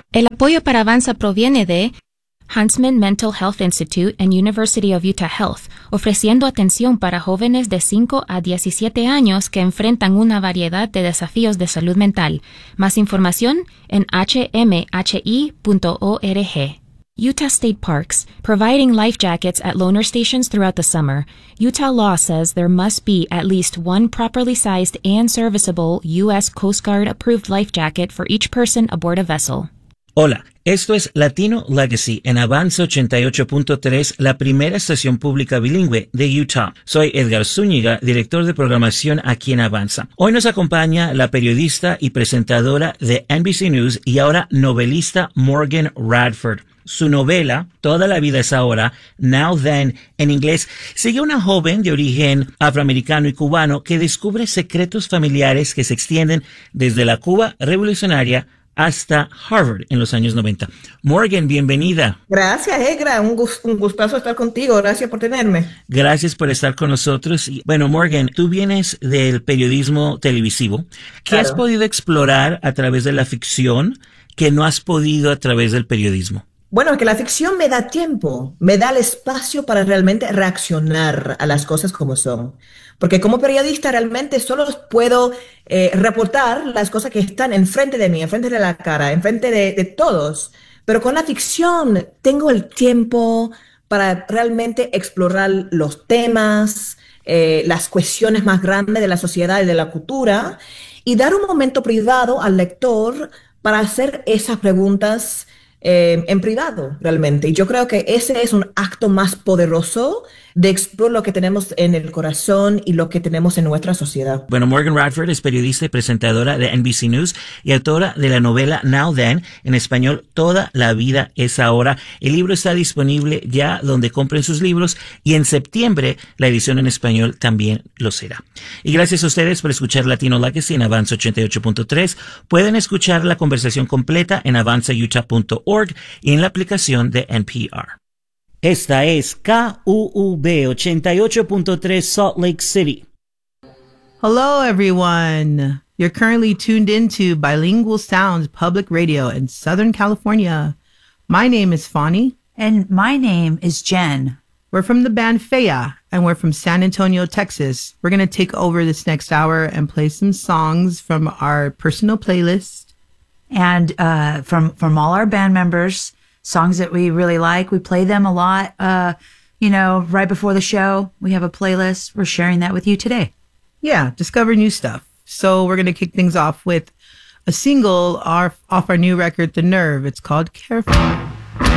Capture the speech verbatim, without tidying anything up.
El apoyo para Avanza proviene de Huntsman Mental Health Institute and University of Utah Health, ofreciendo atención para jóvenes de cinco a diecisiete años que enfrentan una variedad de desafíos de salud mental. Más información en h m h i punto org. Utah State Parks, providing life jackets at loaner stations throughout the summer. Utah law says there must be at least one properly sized and serviceable U S Coast Guard approved life jacket for each person aboard a vessel. Hola, esto es Latino Legacy en Avanza ochenta y ocho punto tres, la primera estación pública bilingüe de Utah. Soy Edgar Zúñiga, director de programación aquí en Avanza. Hoy nos acompaña la periodista y presentadora de N B C News y ahora novelista Morgan Radford. Su novela, Toda la vida es ahora, Now Then, en inglés, sigue a una joven de origen afroamericano y cubano que descubre secretos familiares que se extienden desde la Cuba revolucionaria hasta Harvard en los años noventa. Morgan, bienvenida. Gracias, Egra. Un, gust un gustazo estar contigo. Gracias por tenerme. Gracias por estar con nosotros. Y, bueno, Morgan, tú vienes del periodismo televisivo. ¿Qué Claro. has podido explorar a través de la ficción que no has podido a través del periodismo? Bueno, que la ficción me da tiempo, me da el espacio para realmente reaccionar a las cosas como son. Porque como periodista realmente solo puedo eh, reportar las cosas que están enfrente de mí, enfrente de la cara, enfrente de, de todos. Pero con la ficción tengo el tiempo para realmente explorar los temas, eh, las cuestiones más grandes de la sociedad y de la cultura, y dar un momento privado al lector para hacer esas preguntas eh, en privado, realmente. Y yo creo que ese es un acto más poderoso de explorar lo que tenemos en el corazón y lo que tenemos en nuestra sociedad. Bueno, Morgan Radford es periodista y presentadora de N B C News y autora de la novela Now Then, en español, Toda la vida es ahora. El libro está disponible ya donde compren sus libros y en septiembre la edición en español también lo será. Y gracias a ustedes por escuchar Latino Legacy en Avanza ochenta y ocho punto tres. Pueden escuchar la conversación completa en avanza utah punto org y en la aplicación de N P R. Esta es K U U B ochenta y ocho punto tres Salt Lake City. Hello, everyone. You're currently tuned into Bilingual Sounds Public Radio in Southern California. My name is Fani. And my name is Jen. We're from the band Fea, and we're from San Antonio, Texas. We're going to take over this next hour and play some songs from our personal playlist. And uh, from, from all our band members, songs that we really like. We play them a lot, uh, you know, right before the show. We have a playlist. We're sharing that with you today. Yeah, discover new stuff. So we're going to kick things off with a single off, off our new record, The Nerve. It's called Careful.